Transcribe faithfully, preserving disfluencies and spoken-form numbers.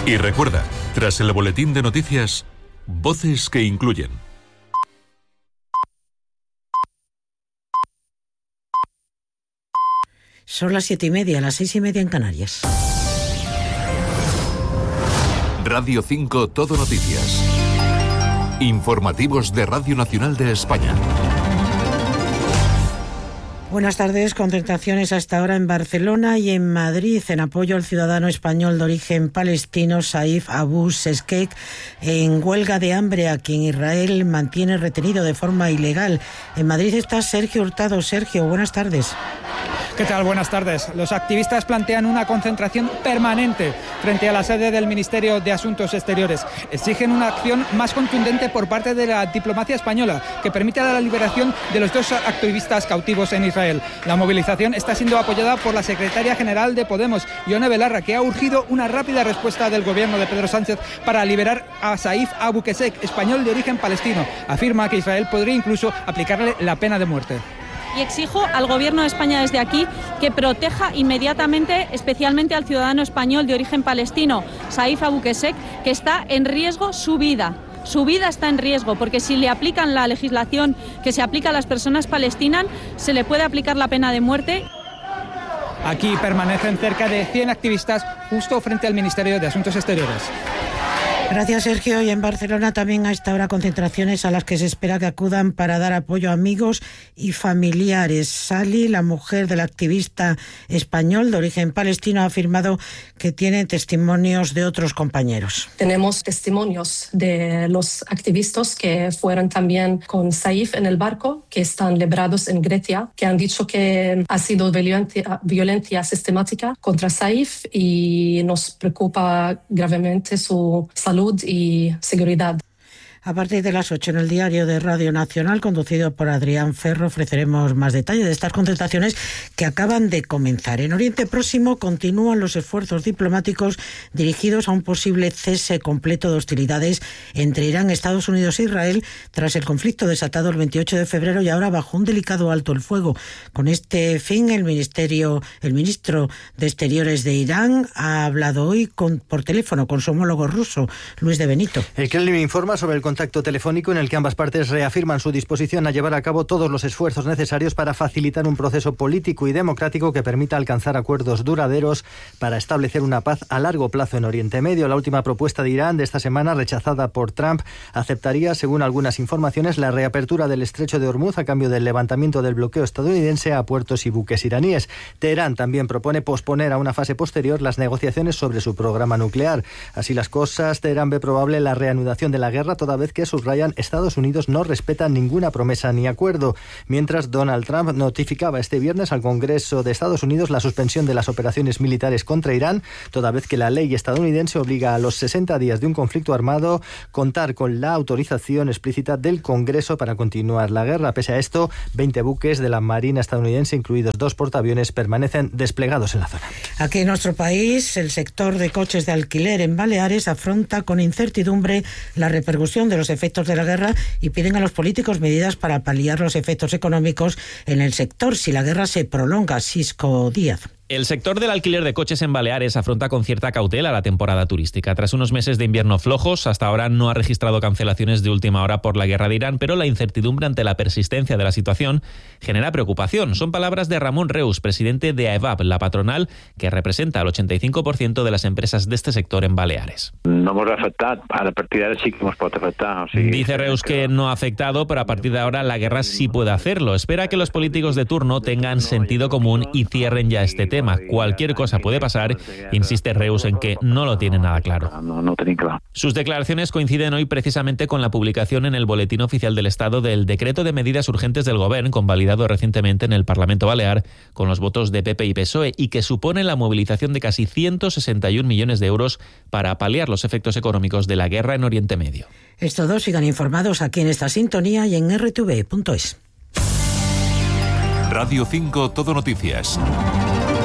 Y recuerda, tras el boletín de noticias, voces que incluyen. Son las siete y media, las seis y media en Canarias. Radio cinco Todo Noticias. Informativos de Radio Nacional de España. Buenas tardes. Concentraciones hasta ahora en Barcelona y en Madrid en apoyo al ciudadano español de origen palestino Saif Abu Sheshkek, en huelga de hambre a quien Israel mantiene retenido de forma ilegal. En Madrid está Sergio Hurtado. Sergio, buenas tardes. ¿Qué tal? Buenas tardes. Los activistas plantean una concentración permanente frente a la sede del Ministerio de Asuntos Exteriores. Exigen una acción más contundente por parte de la diplomacia española que permita la liberación de los dos activistas cautivos en Israel. La movilización está siendo apoyada por la secretaria general de Podemos, Ione Belarra, que ha urgido una rápida respuesta del gobierno de Pedro Sánchez para liberar a Saif Abu Sheshkek, español de origen palestino. Afirma que Israel podría incluso aplicarle la pena de muerte. Y exijo al Gobierno de España desde aquí que proteja inmediatamente, especialmente al ciudadano español de origen palestino, Saif Abu Sheshkek, que está en riesgo su vida. Su vida está en riesgo, porque si le aplican la legislación que se aplica a las personas palestinas, se le puede aplicar la pena de muerte. Aquí permanecen cerca de cien activistas justo frente al Ministerio de Asuntos Exteriores. Gracias, Sergio. Y en Barcelona también a esta hora concentraciones a las que se espera que acudan para dar apoyo a amigos y familiares. Sally, la mujer del activista español de origen palestino, ha afirmado que tiene testimonios de otros compañeros. Tenemos testimonios de los activistas que fueron también con Saif en el barco, que están librados en Grecia, que han dicho que ha sido violencia, violencia sistemática contra Saif y nos preocupa gravemente su salud y seguridad. A partir de las ocho en el diario de Radio Nacional, conducido por Adrián Ferro, ofreceremos más detalles de estas concentraciones que acaban de comenzar. En Oriente Próximo continúan los esfuerzos diplomáticos dirigidos a un posible cese completo de hostilidades entre Irán, Estados Unidos e Israel tras el conflicto desatado el veintiocho de febrero y ahora bajo un delicado alto el fuego. Con este fin, el ministerio, el ministro de Exteriores de Irán ha hablado hoy con, por teléfono con su homólogo ruso, Luis de Benito. El Kremlin informa sobre el contacto telefónico en el que ambas partes reafirman su disposición a llevar a cabo todos los esfuerzos necesarios para facilitar un proceso político y democrático que permita alcanzar acuerdos duraderos para establecer una paz a largo plazo en Oriente Medio. La última propuesta de Irán de esta semana, rechazada por Trump, aceptaría, según algunas informaciones, la reapertura del estrecho de Hormuz a cambio del levantamiento del bloqueo estadounidense a puertos y buques iraníes. Teherán también propone posponer a una fase posterior las negociaciones sobre su programa nuclear. Así las cosas, Teherán ve probable la reanudación de la guerra toda vez que, subrayan, Estados Unidos no respeta ninguna promesa ni acuerdo. Mientras, Donald Trump notificaba este viernes al Congreso de Estados Unidos la suspensión de las operaciones militares contra Irán, toda vez que la ley estadounidense obliga a los sesenta días de un conflicto armado contar con la autorización explícita del Congreso para continuar la guerra. Pese a esto, veinte buques de la Marina estadounidense, incluidos dos portaaviones, permanecen desplegados en la zona. Aquí en nuestro país, el sector de coches de alquiler en Baleares afronta con incertidumbre la repercusión de los efectos de la guerra y piden a los políticos medidas para paliar los efectos económicos en el sector si la guerra se prolonga. Sisco Díaz. El sector del alquiler de coches en Baleares afronta con cierta cautela la temporada turística. Tras unos meses de invierno flojos, hasta ahora no ha registrado cancelaciones de última hora por la guerra de Irán, pero la incertidumbre ante la persistencia de la situación genera preocupación. Son palabras de Ramón Reus, presidente de AEVAB, la patronal que representa al ochenta y cinco por ciento de las empresas de este sector en Baleares. No hemos afectado, a la partir de ahora sí que hemos podido afectar. O sigui, Dice Reus que no ha afectado, pero a partir de ahora la guerra sí puede hacerlo. Espera que los políticos de turno tengan sentido común y cierren ya este tema. Cualquier cosa puede pasar, insiste Reus en que no lo tiene nada claro. No, no tienen claro. Sus declaraciones coinciden hoy precisamente con la publicación en el Boletín Oficial del Estado del Decreto de Medidas Urgentes del Gobierno, convalidado recientemente en el Parlamento Balear con los votos de P P y P S O E, y que supone la movilización de casi ciento sesenta y un millones de euros para paliar los efectos económicos de la guerra en Oriente Medio. Estos dos sigan informados aquí en esta sintonía y en erre te ve punto es. Radio cinco Todo Noticias.